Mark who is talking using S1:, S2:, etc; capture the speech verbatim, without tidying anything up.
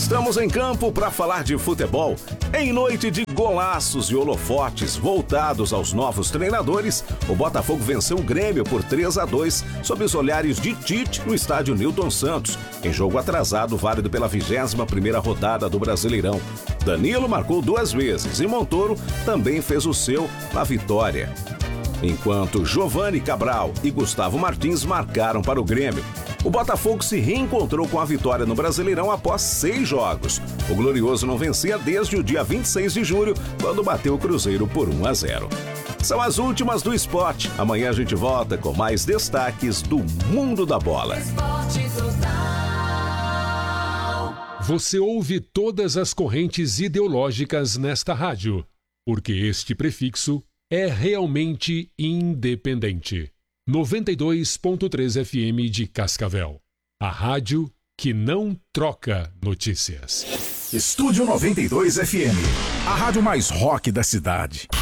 S1: Estamos em campo para falar de futebol. Em noite de golaços e holofotes voltados aos novos treinadores, o Botafogo venceu o Grêmio por três a dois sob os olhares de Tite no estádio Newton Santos, em jogo atrasado válido pela vigésima primeira rodada do Brasileirão. Danilo marcou duas vezes e Montoro também fez o seu na vitória, enquanto Giovani Cabral e Gustavo Martins marcaram para o Grêmio. O Botafogo se reencontrou com a vitória no Brasileirão após seis jogos. O Glorioso não vencia desde o dia vinte e seis de julho, quando bateu o Cruzeiro por um a zero. São as últimas do esporte. Amanhã a gente volta com mais destaques do mundo da bola.
S2: Você ouve todas as correntes ideológicas nesta rádio, porque este prefixo é realmente independente. noventa e dois ponto três F M de Cascavel. A rádio que não troca notícias.
S3: Estúdio noventa e dois F M. A rádio mais rock da cidade.